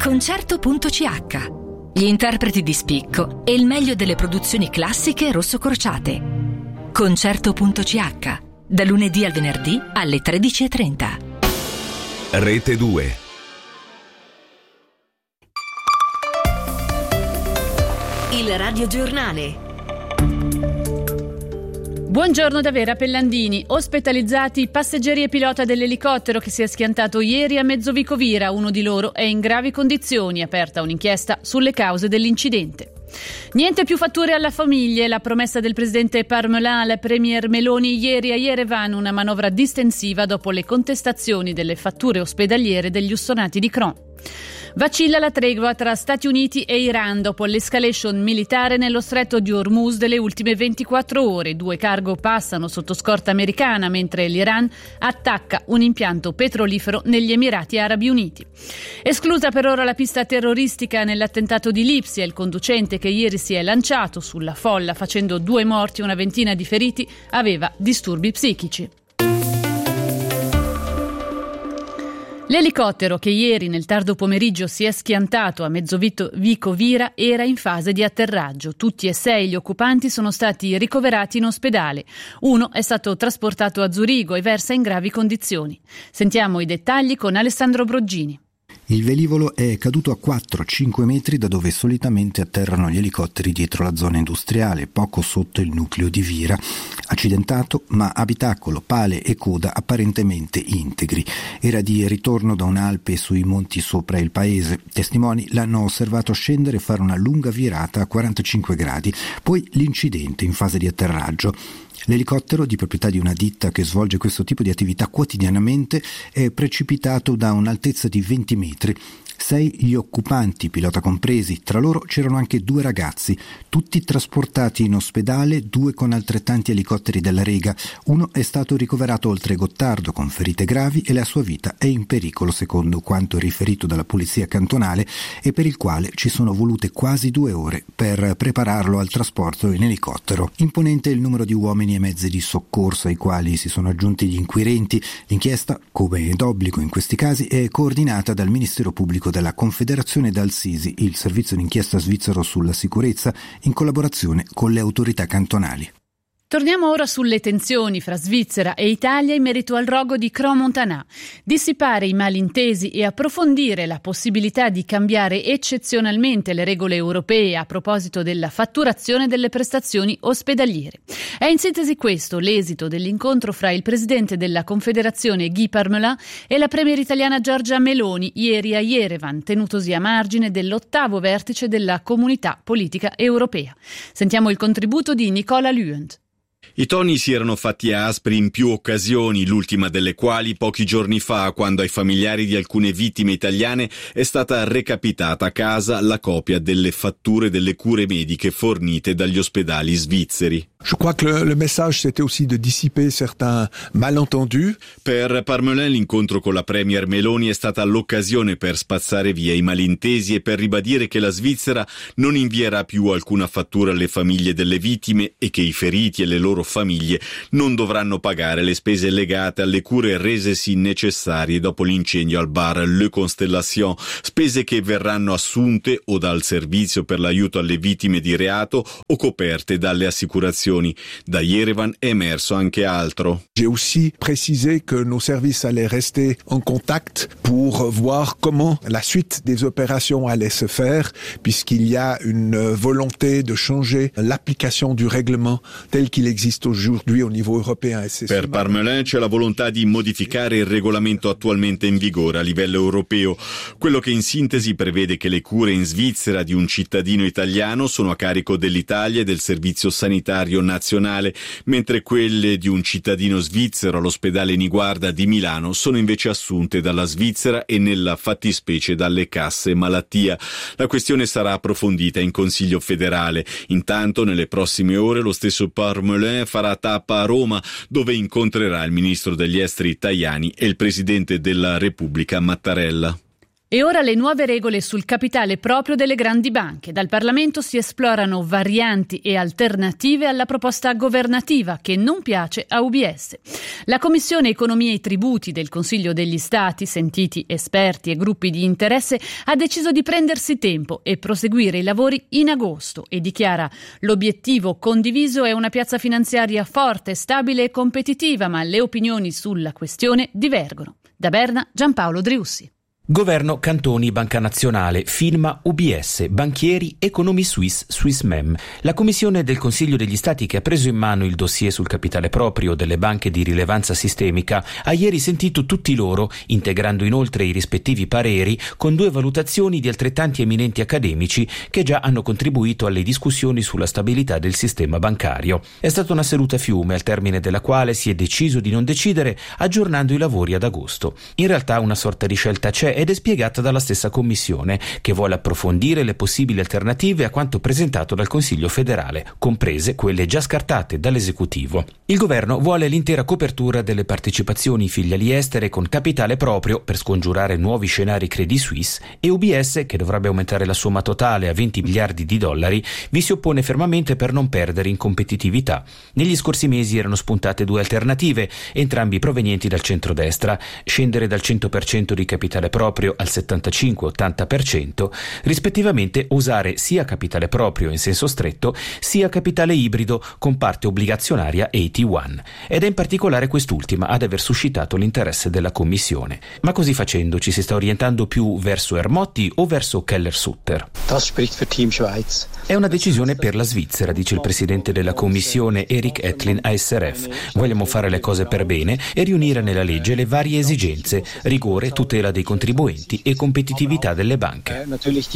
Concerto.ch. Gli interpreti di spicco e il meglio delle produzioni classiche rossocrociate. Concerto.ch. Da lunedì al venerdì alle 13:30. Rete 2. Il radiogiornale. Buongiorno da Vera Pellandini. Ospitalizzati passeggeri e pilota dell'elicottero che si è schiantato ieri a Mezzovico Vira. Uno di loro è in gravi condizioni. Aperta un'inchiesta sulle cause dell'incidente. Niente più fatture alla famiglia. La promessa del presidente Parmelin alla premier Meloni ieri a Yerevan, una manovra distensiva dopo le contestazioni delle fatture ospedaliere degli ustionati di Cron. Vacilla la tregua tra Stati Uniti e Iran dopo l'escalation militare nello stretto di Hormuz delle ultime 24 ore. 2 cargo passano sotto scorta americana mentre l'Iran attacca un impianto petrolifero negli Emirati Arabi Uniti. Esclusa per ora la pista terroristica nell'attentato di Lipsia. Il conducente, che ieri si è lanciato sulla folla facendo 2 morti e una ventina di feriti, aveva disturbi psichici. L'elicottero che ieri nel tardo pomeriggio si è schiantato a Mezzovico Vira era in fase di atterraggio. Tutti e 6 gli occupanti sono stati ricoverati in ospedale. Uno è stato trasportato a Zurigo e versa in gravi condizioni. Sentiamo i dettagli con Alessandro Broggini. Il velivolo è caduto a 4-5 metri da dove solitamente atterrano gli elicotteri dietro la zona industriale, poco sotto il nucleo di Vira. Accidentato, ma abitacolo, pale e coda apparentemente integri. Era di ritorno da un'Alpe sui monti sopra il paese. Testimoni l'hanno osservato scendere e fare una lunga virata a 45 gradi. Poi l'incidente in fase di atterraggio. L'elicottero, di proprietà di una ditta che svolge questo tipo di attività quotidianamente, è precipitato da un'altezza di 20 metri. 6 gli occupanti, pilota compresi. Tra loro c'erano anche 2 ragazzi, tutti trasportati in ospedale, 2 con altrettanti elicotteri della Rega. Uno è stato ricoverato oltre Gottardo con ferite gravi e la sua vita è in pericolo, secondo quanto riferito dalla polizia cantonale, e per il quale ci sono volute quasi 2 ore per prepararlo al trasporto in elicottero. Imponente il numero di uomini e mezzi di soccorso ai quali si sono aggiunti gli inquirenti. L'inchiesta, come è d'obbligo in questi casi, è coordinata dal Ministero Pubblico della Confederazione e dal SISI, il servizio d'inchiesta svizzero sulla sicurezza, in collaborazione con le autorità cantonali. Torniamo ora sulle tensioni fra Svizzera e Italia in merito al rogo di Crans-Montana. Dissipare i malintesi e approfondire la possibilità di cambiare eccezionalmente le regole europee a proposito della fatturazione delle prestazioni ospedaliere. È in sintesi questo l'esito dell'incontro fra il presidente della Confederazione Guy Parmelin e la premier italiana Giorgia Meloni ieri a Yerevan, tenutosi a margine dell'8° vertice della Comunità Politica Europea. Sentiamo il contributo di Nicola Luent. I toni si erano fatti aspri in più occasioni, l'ultima delle quali pochi giorni fa, quando ai familiari di alcune vittime italiane è stata recapitata a casa la copia delle fatture delle cure mediche fornite dagli ospedali svizzeri. Je crois que le message c'était aussi de dissiper certains malentendus. Per Parmelin l'incontro con la premier Meloni è stata l'occasione per spazzare via i malintesi e per ribadire che la Svizzera non invierà più alcuna fattura alle famiglie delle vittime e che i feriti e le loro famiglie non dovranno pagare le spese legate alle cure resesi necessarie dopo l'incendio al bar Le Constellation, spese che verranno assunte o dal servizio per l'aiuto alle vittime di reato o coperte dalle assicurazioni. Da Yerevan è emerso anche altro. J'ai aussi précisé que nos services allaient rester en contact pour voir comment la suite des opérations allait se faire, puisqu'il y a une volonté de changer l'application du règlement tel qu'il existe aujourd'hui au niveau européen. Per Parmelin c'è la volontà di modificare il regolamento attualmente in vigore a livello europeo, quello che in sintesi prevede che le cure in Svizzera di un cittadino italiano sono a carico dell'Italia e del servizio sanitario nazionale, mentre quelle di un cittadino svizzero all'ospedale Niguarda di Milano sono invece assunte dalla Svizzera e nella fattispecie dalle casse malattia. La questione sarà approfondita in Consiglio federale. Intanto nelle prossime ore lo stesso Parmelin farà tappa a Roma, dove incontrerà il ministro degli esteri Tajani e il presidente della Repubblica Mattarella. E ora le nuove regole sul capitale proprio delle grandi banche. Dal Parlamento si esplorano varianti e alternative alla proposta governativa che non piace a UBS. La Commissione Economia e Tributi del Consiglio degli Stati, sentiti esperti e gruppi di interesse, ha deciso di prendersi tempo e proseguire i lavori in agosto e dichiara: l'obiettivo condiviso è una piazza finanziaria forte, stabile e competitiva, ma le opinioni sulla questione divergono. Da Berna, Giampaolo Driussi. Governo Cantoni Banca Nazionale, firma UBS, banchieri, Economy Suisse, Swissmem. La Commissione del Consiglio degli Stati, che ha preso in mano il dossier sul capitale proprio delle banche di rilevanza sistemica, ha ieri sentito tutti loro, integrando inoltre i rispettivi pareri con 2 valutazioni di altrettanti eminenti accademici che già hanno contribuito alle discussioni sulla stabilità del sistema bancario. È stata una seduta a fiume, al termine della quale si è deciso di non decidere, aggiornando i lavori ad agosto. In realtà una sorta di scelta c'è ed è spiegata dalla stessa Commissione, che vuole approfondire le possibili alternative a quanto presentato dal Consiglio federale, comprese quelle già scartate dall'esecutivo. Il governo vuole l'intera copertura delle partecipazioni in filiali estere con capitale proprio per scongiurare nuovi scenari Credit Suisse, e UBS, che dovrebbe aumentare la somma totale a 20 miliardi di dollari, vi si oppone fermamente per non perdere in competitività. Negli scorsi mesi erano spuntate 2 alternative, entrambi provenienti dal centrodestra: scendere dal 100% di capitale proprio al 75-80%, rispettivamente usare sia capitale proprio in senso stretto sia capitale ibrido con parte obbligazionaria AT1, ed è in particolare quest'ultima ad aver suscitato l'interesse della Commissione. Ma così facendo ci si sta orientando più verso Ermotti o verso Keller-Sutter? Das spricht für Team Schweiz. È una decisione per la Svizzera, dice il presidente della Commissione Erik Etlin a SRF. Vogliamo fare le cose per bene e riunire nella legge le varie esigenze: rigore, tutela dei contribuenti e competitività delle banche.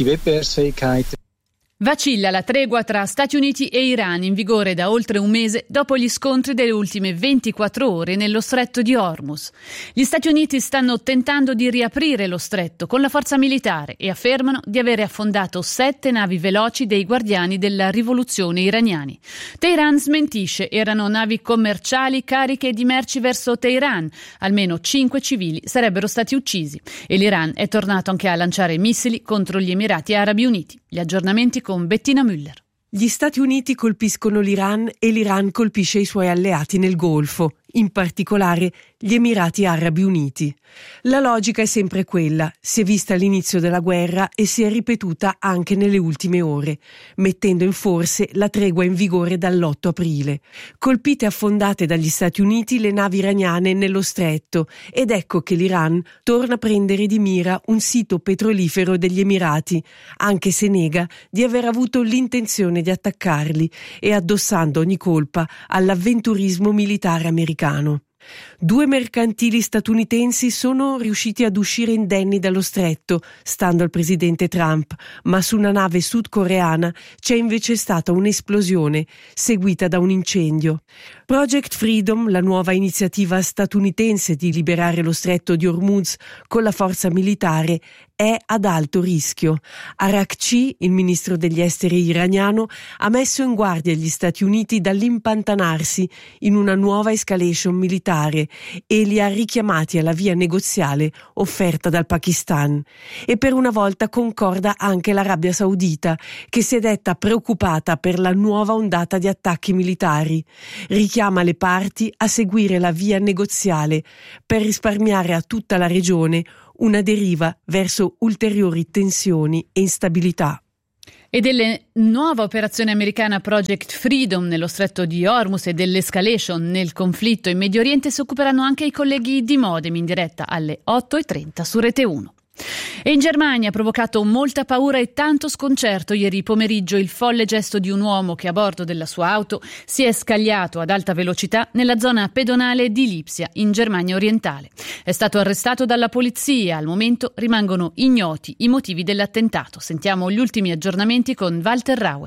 Vacilla la tregua tra Stati Uniti e Iran, in vigore da oltre un mese dopo gli scontri delle ultime 24 ore nello stretto di Hormuz. Gli Stati Uniti stanno tentando di riaprire lo stretto con la forza militare e affermano di avere affondato 7 navi veloci dei guardiani della rivoluzione iraniani. Teheran smentisce, erano navi commerciali cariche di merci verso Teheran. Almeno 5 civili sarebbero stati uccisi e l'Iran è tornato anche a lanciare missili contro gli Emirati Arabi Uniti. Gli aggiornamenti con Bettina Müller. Gli Stati Uniti colpiscono l'Iran e l'Iran colpisce i suoi alleati nel Golfo, in particolare gli Emirati Arabi Uniti. La logica è sempre quella, si è vista all'inizio della guerra e si è ripetuta anche nelle ultime ore, mettendo in forse la tregua in vigore dall'8 aprile. Colpite e affondate dagli Stati Uniti le navi iraniane nello stretto, ed ecco che l'Iran torna a prendere di mira un sito petrolifero degli Emirati, anche se nega di aver avuto l'intenzione di attaccarli e addossando ogni colpa all'avventurismo militare americano. 2 mercantili statunitensi sono riusciti ad uscire indenni dallo stretto, stando al presidente Trump, ma su una nave sudcoreana c'è invece stata un'esplosione, seguita da un incendio. Project Freedom, la nuova iniziativa statunitense di liberare lo stretto di Hormuz con la forza militare, è ad alto rischio. Arakci, il ministro degli esteri iraniano, ha messo in guardia gli Stati Uniti dall'impantanarsi in una nuova escalation militare e li ha richiamati alla via negoziale offerta dal Pakistan. E per una volta concorda anche l'Arabia Saudita, che si è detta preoccupata per la nuova ondata di attacchi militari. Richiama le parti a seguire la via negoziale per risparmiare a tutta la regione una deriva verso ulteriori tensioni e instabilità. E delle nuova operazione americana Project Freedom nello stretto di Hormuz e dell'escalation nel conflitto in Medio Oriente si occuperanno anche i colleghi di Modem, in diretta alle 8:30 su Rete 1. E in Germania ha provocato molta paura e tanto sconcerto ieri pomeriggio il folle gesto di un uomo che a bordo della sua auto si è scagliato ad alta velocità nella zona pedonale di Lipsia, in Germania orientale. È stato arrestato dalla polizia, al momento rimangono ignoti i motivi dell'attentato. Sentiamo gli ultimi aggiornamenti con Walter Raue.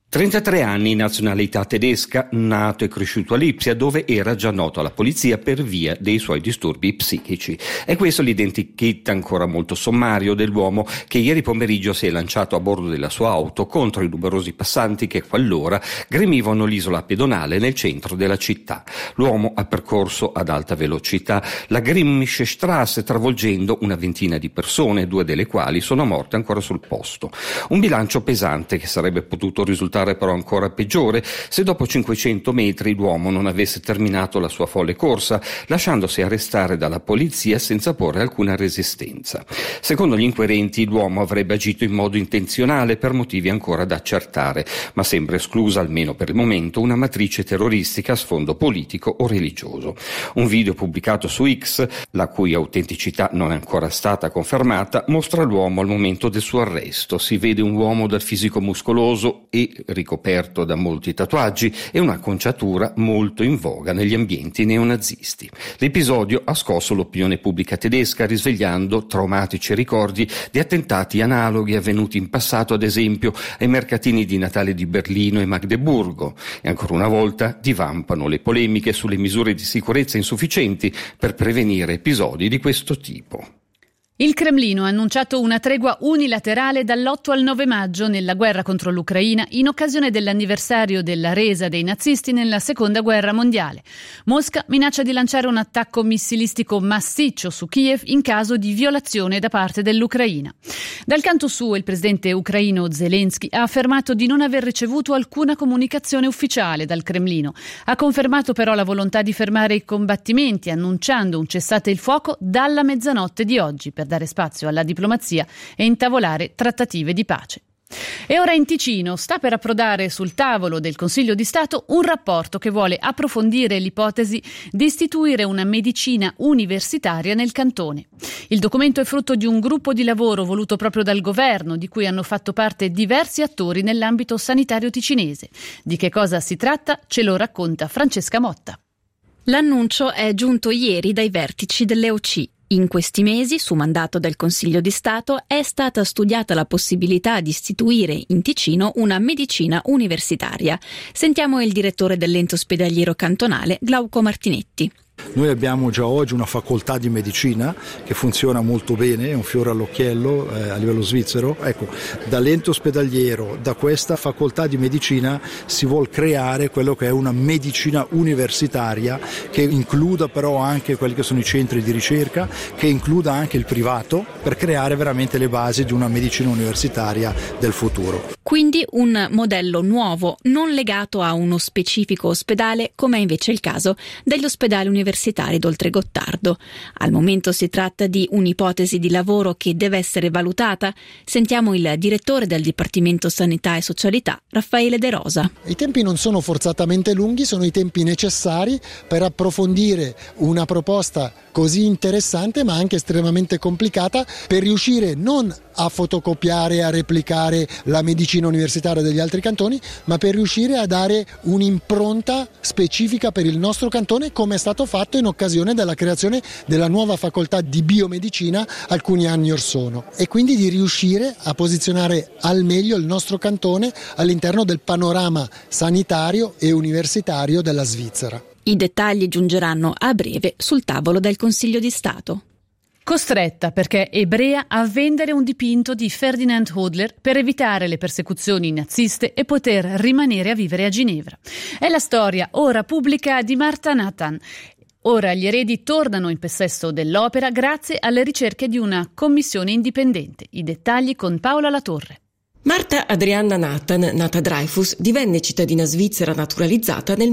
33 anni, nazionalità tedesca, nato e cresciuto a Lipsia, dove era già noto alla polizia per via dei suoi disturbi psichici. E questo l'identikit ancora molto sommario dell'uomo che ieri pomeriggio si è lanciato a bordo della sua auto contro i numerosi passanti che quell'ora gremivano l'isola pedonale nel centro della città. L'uomo ha percorso ad alta velocità la Grimmische Straße, travolgendo una ventina di persone, 2 delle quali sono morte ancora sul posto. Un bilancio pesante che sarebbe potuto risultare però ancora peggiore se dopo 500 metri l'uomo non avesse terminato la sua folle corsa, lasciandosi arrestare dalla polizia senza porre alcuna resistenza. Secondo gli inquirenti l'uomo avrebbe agito in modo intenzionale per motivi ancora da accertare, ma sembra esclusa, almeno per il momento, una matrice terroristica a sfondo politico o religioso. Un video pubblicato su X, la cui autenticità non è ancora stata confermata, mostra l'uomo al momento del suo arresto. Si vede un uomo dal fisico muscoloso e ricoperto da molti tatuaggi e una conciatura molto in voga negli ambienti neonazisti. L'episodio ha scosso l'opinione pubblica tedesca, risvegliando traumatici ricordi di attentati analoghi avvenuti in passato, ad esempio ai mercatini di Natale di Berlino e Magdeburgo, e ancora una volta divampano le polemiche sulle misure di sicurezza insufficienti per prevenire episodi di questo tipo. Il Cremlino ha annunciato una tregua unilaterale dall'8 al 9 maggio nella guerra contro l'Ucraina in occasione dell'anniversario della resa dei nazisti nella Seconda Guerra Mondiale. Mosca minaccia di lanciare un attacco missilistico massiccio su Kiev in caso di violazione da parte dell'Ucraina. Dal canto suo, il presidente ucraino Zelensky ha affermato di non aver ricevuto alcuna comunicazione ufficiale dal Cremlino. Ha confermato però la volontà di fermare i combattimenti, annunciando un cessate il fuoco dalla mezzanotte di oggi per dare spazio alla diplomazia e intavolare trattative di pace. E ora in Ticino sta per approdare sul tavolo del Consiglio di Stato un rapporto che vuole approfondire l'ipotesi di istituire una medicina universitaria nel cantone. Il documento è frutto di un gruppo di lavoro voluto proprio dal governo, di cui hanno fatto parte diversi attori nell'ambito sanitario ticinese. Di che cosa si tratta ce lo racconta Francesca Motta. L'annuncio è giunto ieri dai vertici dell'EOC. In questi mesi, su mandato del Consiglio di Stato, è stata studiata la possibilità di istituire in Ticino una medicina universitaria. Sentiamo il direttore dell'ente ospedaliero cantonale, Glauco Martinetti. Noi abbiamo già oggi una facoltà di medicina che funziona molto bene, è un fiore all'occhiello a livello svizzero. Ecco, dall'ente ospedaliero, da questa facoltà di medicina si vuol creare quello che è una medicina universitaria che includa però anche quelli che sono i centri di ricerca, che includa anche il privato, per creare veramente le basi di una medicina universitaria del futuro. Quindi un modello nuovo, non legato a uno specifico ospedale, come è invece il caso degli ospedali universitari d'Oltregottardo. Al momento si tratta di un'ipotesi di lavoro che deve essere valutata. Sentiamo il direttore del Dipartimento Sanità e Socialità, Raffaele De Rosa. I tempi non sono forzatamente lunghi, sono i tempi necessari per approfondire una proposta così interessante ma anche estremamente complicata, per riuscire non a fotocopiare e a replicare la medicina universitaria degli altri cantoni, ma per riuscire a dare un'impronta specifica per il nostro cantone, come è stato fatto in occasione della creazione della nuova facoltà di biomedicina alcuni anni or sono, e quindi di riuscire a posizionare al meglio il nostro cantone all'interno del panorama sanitario e universitario della Svizzera. I dettagli giungeranno a breve sul tavolo del Consiglio di Stato. Costretta perché ebrea a vendere un dipinto di Ferdinand Hodler per evitare le persecuzioni naziste e poter rimanere a vivere a Ginevra. È la storia ora pubblica di Marta Nathan. Ora gli eredi tornano in possesso dell'opera grazie alle ricerche di una commissione indipendente. I dettagli con Paola Latorre. Marta Adrianna Nathan, nata Dreyfus, divenne cittadina svizzera naturalizzata nel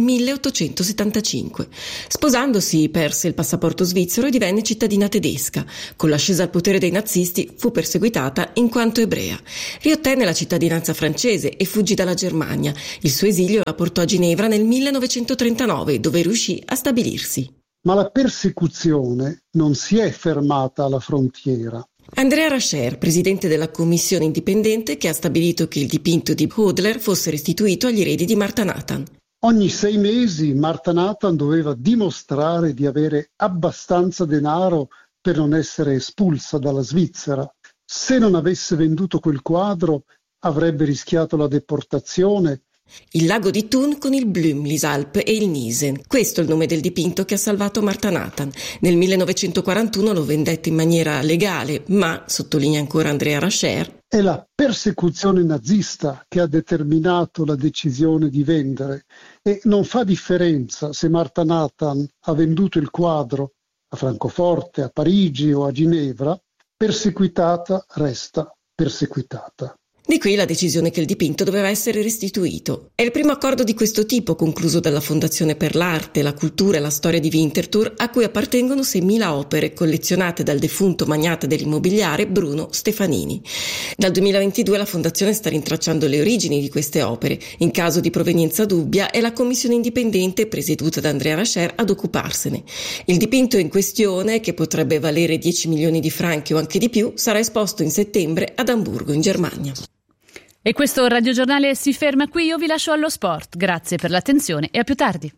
1875. Sposandosi perse il passaporto svizzero e divenne cittadina tedesca. Con l'ascesa al potere dei nazisti fu perseguitata in quanto ebrea. Riottenne la cittadinanza francese e fuggì dalla Germania. Il suo esilio la portò a Ginevra nel 1939, dove riuscì a stabilirsi. Ma la persecuzione non si è fermata alla frontiera. Andrea Rascher, presidente della commissione indipendente che ha stabilito che il dipinto di Hodler fosse restituito agli eredi di Marta Nathan. Ogni 6 mesi Marta Nathan doveva dimostrare di avere abbastanza denaro per non essere espulsa dalla Svizzera. Se non avesse venduto quel quadro avrebbe rischiato la deportazione Il lago di Thun con il Blümlisalp e il Niesen. Questo è il nome del dipinto che ha salvato Martha Nathan. Nel 1941 lo vendette in maniera legale, ma, sottolinea ancora Andrea Rascher, è la persecuzione nazista che ha determinato la decisione di vendere e non fa differenza se Martha Nathan ha venduto il quadro a Francoforte, a Parigi o a Ginevra, perseguitata resta perseguitata. Di qui la decisione che il dipinto doveva essere restituito. È il primo accordo di questo tipo concluso dalla Fondazione per l'Arte, la Cultura e la Storia di Winterthur, a cui appartengono 6.000 opere collezionate dal defunto magnate dell'immobiliare Bruno Stefanini. Dal 2022 la Fondazione sta rintracciando le origini di queste opere. In caso di provenienza dubbia è la commissione indipendente, presieduta da Andrea Rascher, ad occuparsene. Il dipinto in questione, che potrebbe valere 10 milioni di franchi o anche di più, sarà esposto in settembre ad Amburgo, in Germania. E questo radiogiornale si ferma qui, io vi lascio allo sport. Grazie per l'attenzione e a più tardi.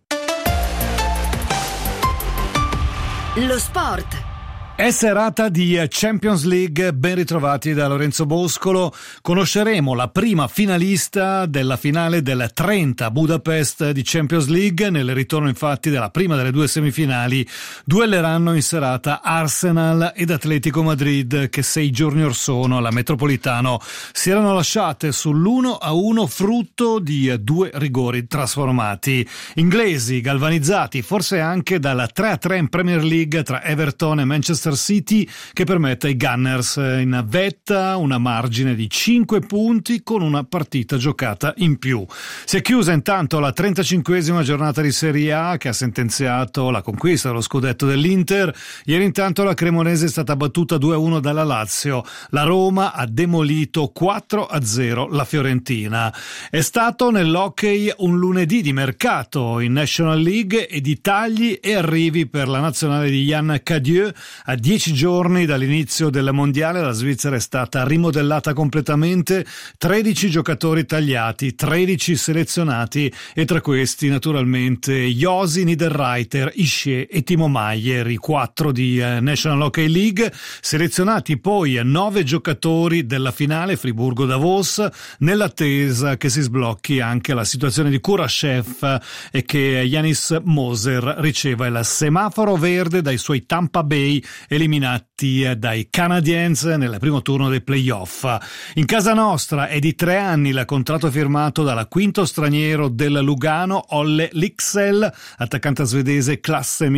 Lo sport. È serata di Champions League, ben ritrovati da Lorenzo Boscolo. Conosceremo la prima finalista della finale del 30 Budapest di Champions League. Nel ritorno infatti della prima delle due semifinali duelleranno in serata Arsenal ed Atletico Madrid, che 6 giorni or sono alla Metropolitano si erano lasciate sull'1-1 frutto di 2 rigori trasformati. Inglesi galvanizzati forse anche dal 3-3 in Premier League tra Everton e Manchester City, che permette ai Gunners in vetta una margine di 5 punti con una partita giocata in più. Si è chiusa intanto la 35esima giornata di Serie A, che ha sentenziato la conquista dello scudetto dell'Inter. Ieri intanto la Cremonese è stata battuta 2-1 dalla Lazio. La Roma ha demolito 4-0 la Fiorentina. È stato nell'hockey un lunedì di mercato in National League e di tagli e arrivi per la nazionale di Yann Cadieux. A 10 giorni dall'inizio del mondiale la Svizzera è stata rimodellata completamente, 13 giocatori tagliati, 13 selezionati e tra questi naturalmente Josi, Niederreiter, Ischier e Timo Maier, i 4 di National Hockey League. Selezionati poi 9 giocatori della finale Friburgo-Davos, nell'attesa che si sblocchi anche la situazione di Kurashev e che Yanis Moser riceva il semaforo verde dai suoi Tampa Bay, eliminati dai Canadiens nel primo turno dei playoff. In casa nostra è di 3 anni il contratto firmato dal quinto straniero del Lugano, Olle Lycksell, attaccante svedese classe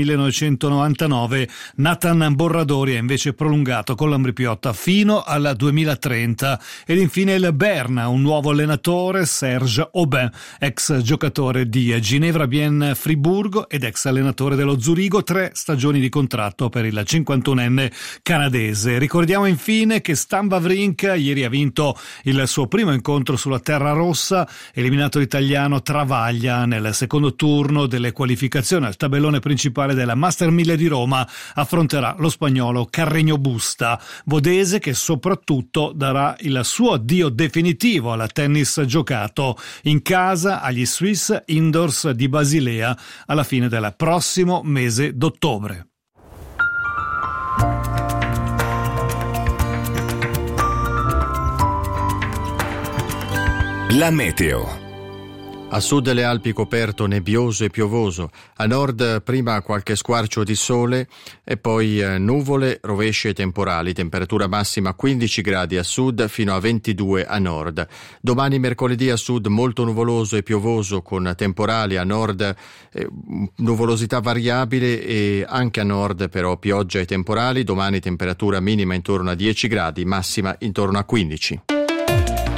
1999. Nathan Borradori è invece prolungato con l'Ambrì-Piotta fino al 2030. Ed infine il Berna, un nuovo allenatore, Serge Aubin, ex giocatore di Ginevra Bien Friburgo ed ex allenatore dello Zurigo, 3 stagioni di contratto per il 51enne canadese. Ricordiamo infine che Stan Wawrinka ieri ha vinto il suo primo incontro sulla terra rossa, eliminato l'italiano Travaglia nel secondo turno delle qualificazioni al tabellone principale della Master 1000 di Roma. Affronterà lo spagnolo Carreño Busta, vodese che soprattutto darà il suo addio definitivo al tennis giocato in casa agli Swiss Indoors di Basilea alla fine del prossimo mese d'ottobre. La meteo. A sud delle Alpi coperto nebbioso e piovoso, a nord prima qualche squarcio di sole e poi nuvole, rovesci e temporali, temperatura massima 15 gradi a sud fino a 22 a nord. Domani mercoledì a sud molto nuvoloso e piovoso con temporali, a nord nuvolosità variabile e anche a nord però pioggia e temporali. Domani temperatura minima intorno a 10 gradi, massima intorno a 15.